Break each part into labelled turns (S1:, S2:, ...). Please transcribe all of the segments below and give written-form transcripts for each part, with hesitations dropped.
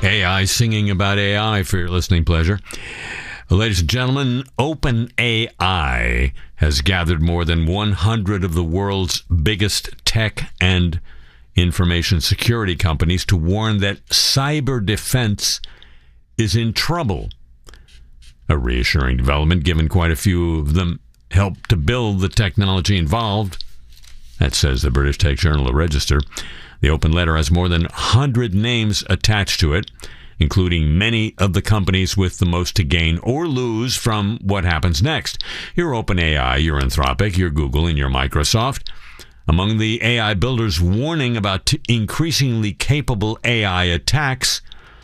S1: AI singing about AI for your listening pleasure. Ladies and gentlemen, OpenAI has gathered more than 100 of the world's biggest tech and information security companies to warn that cyber defense is in trouble. A reassuring development, given quite a few of them helped to build the technology involved. That says the British Tech Journal, The Register. The open letter has more than 100 names attached to it, including many of the companies with the most to gain or lose from what happens next. Your OpenAI, your Anthropic, your Google, and your Microsoft. Among the AI builders warning about increasingly capable AI attacks.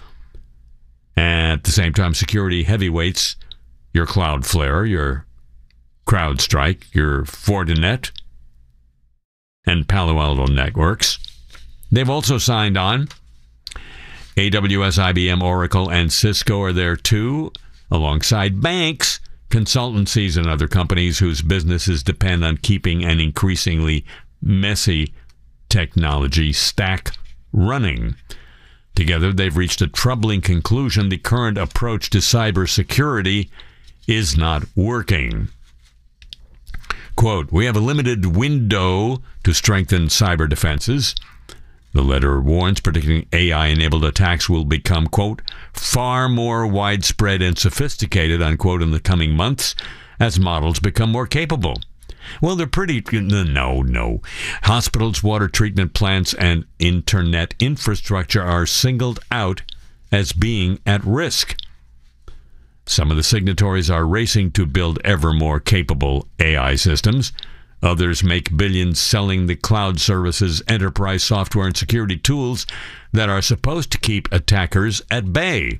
S1: At the same time, security heavyweights, your Cloudflare, your CrowdStrike, your Fortinet, and Palo Alto Networks. They've also signed on. AWS, IBM, Oracle, and Cisco are there too, alongside banks, consultancies, and other companies whose businesses depend on keeping an increasingly messy technology stack running. Together, they've reached a troubling conclusion. The current approach to cybersecurity is not working. Quote, "We have a limited window to strengthen cyber defenses." The letter warns, predicting AI-enabled attacks will become, quote, "far more widespread and sophisticated," unquote, in the coming months as models become more capable. Well, they're pretty... No. Hospitals, water treatment plants, and internet infrastructure are singled out as being at risk. Some of the signatories are racing to build ever more capable AI systems. Others make billions selling the cloud services, enterprise software, and security tools that are supposed to keep attackers at bay.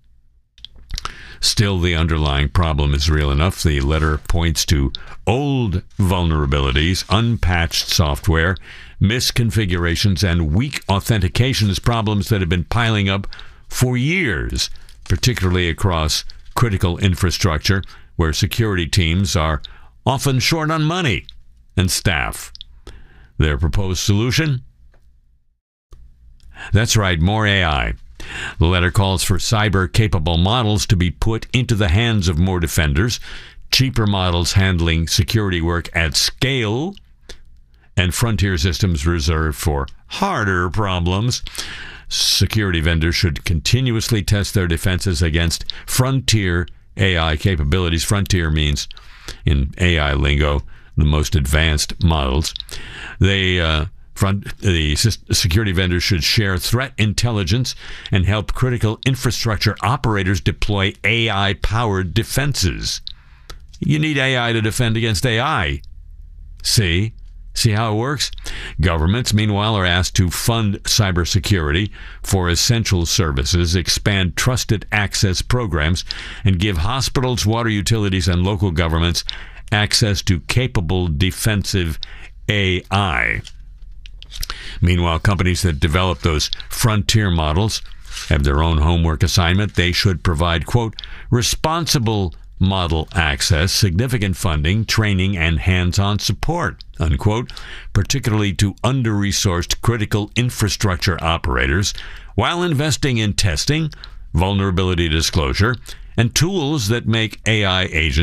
S1: Still, the underlying problem is real enough. The letter points to old vulnerabilities, unpatched software, misconfigurations, and weak authentication as problems that have been piling up for years, particularly across critical infrastructure where security teams are often short on money and staff. Their proposed solution? That's right, more AI. The letter calls for cyber-capable models to be put into the hands of more defenders, cheaper models handling security work at scale, and frontier systems reserved for harder problems. Security vendors should continuously test their defenses against frontier AI capabilities. Frontier means, in AI lingo, the most advanced models. The security vendors should share threat intelligence and help critical infrastructure operators deploy AI-powered defenses. You need AI to defend against AI. See how it works? Governments, meanwhile, are asked to fund cybersecurity for essential services, expand trusted access programs, and give hospitals, water utilities, and local governments access to capable defensive AI. Meanwhile, companies that develop those frontier models have their own homework assignment. They should provide, quote, responsible model access, significant funding, training, and hands-on support, unquote, particularly to under-resourced critical infrastructure operators, while investing in testing, vulnerability disclosure, and tools that make AI agents